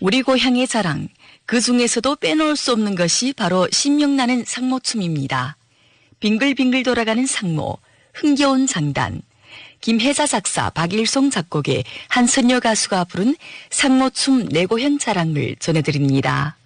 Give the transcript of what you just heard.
우리 고향의 자랑, 그 중에서도 빼놓을 수 없는 것이 바로 신명나는 상모춤입니다. 빙글빙글 돌아가는 상모, 흥겨운 장단, 김혜자 작사, 박일송 작곡의 한선여 가수가 부른 상모춤 내 고향 자랑을 전해드립니다.